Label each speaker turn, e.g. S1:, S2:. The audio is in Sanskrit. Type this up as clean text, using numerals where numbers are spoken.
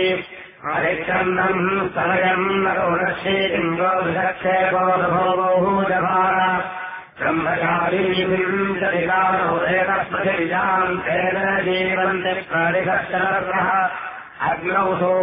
S1: आदिच्छन्दम् स्तनयम् नरोणक्षेतिम्बोधक्षेपोभूजभार ब्रह्मचारीम् चरिकानोदेकस्पतिजाम् तेन जीवन्ति प्राणिकश्चरः अग्नौ